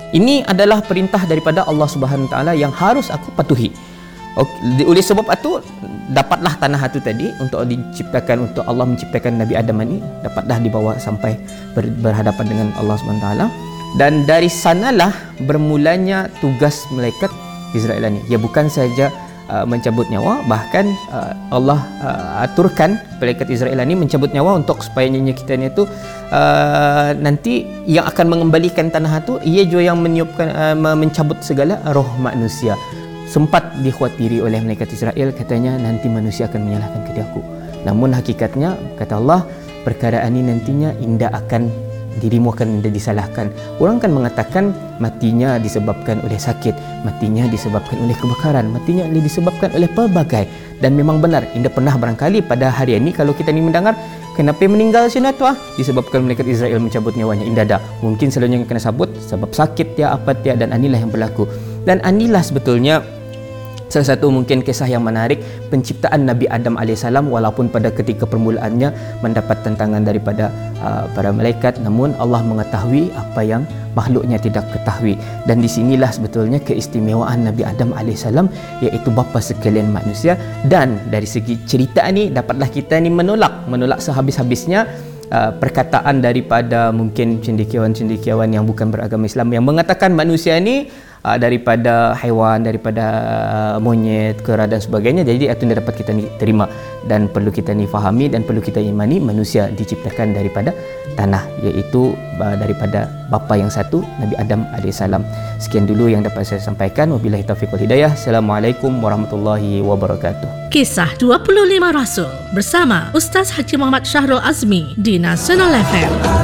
Ini adalah perintah daripada Allah Subhanahu Wa Taala yang harus aku patuhi. Oleh sebab itu dapatlah tanah itu tadi untuk diciptakan, untuk Allah menciptakan Nabi Adam ini, dapatlah dibawa sampai berhadapan dengan Allah Subhanahu Wa Taala. Dan dari sanalah bermulanya tugas malaikat Israel ini. Ya, bukan saja mencabut nyawa, bahkan Allah aturkan malaikat Israel ini mencabut nyawa untuk supaya nyonya kita ni tu nanti yang akan mengembalikan tanah itu, ia juga yang meniupkan mencabut segala roh manusia. Sempat dikhawatiri oleh malaikat Israel, katanya nanti manusia akan menyalahkan kepada aku. Namun hakikatnya kata Allah, perkara ini nantinya indah akan dirimu akan disalahkan. Orang kan mengatakan matinya disebabkan oleh sakit, matinya disebabkan oleh kebakaran, matinya disebabkan oleh pelbagai. Dan memang benar, indah pernah barangkali pada hari ini kalau kita ni mendengar kenapa meninggal sini tu disebabkan malaikat Israel mencabut nyawanya, indah dah. Mungkin selalunya kena sabut sebab sakit ya apa dia, dan anilah yang berlaku. Dan anilah sebetulnya salah satu mungkin kisah yang menarik penciptaan Nabi Adam AS, walaupun pada ketika permulaannya mendapat tentangan daripada para malaikat, namun Allah mengetahui apa yang makhluknya tidak ketahui. Dan di sinilah sebetulnya keistimewaan Nabi Adam AS, iaitu bapa sekalian manusia. Dan dari segi cerita ni dapatlah kita ni menolak sehabis-habisnya perkataan daripada mungkin cendekiawan-cendekiawan yang bukan beragama Islam yang mengatakan manusia ni daripada haiwan, daripada monyet, kera dan sebagainya. Jadi itu yang dapat kita ni terima dan perlu kita ni fahami dan perlu kita imani, manusia diciptakan daripada tanah, iaitu daripada bapa yang satu, Nabi Adam AS. Sekian dulu yang dapat saya sampaikan. Wabillahi taufiq wal hidayah. Assalamualaikum warahmatullahi wabarakatuh. Kisah 25 Rasul bersama Ustaz Haji Muhammad Syahrul Azmi di Nasional FM.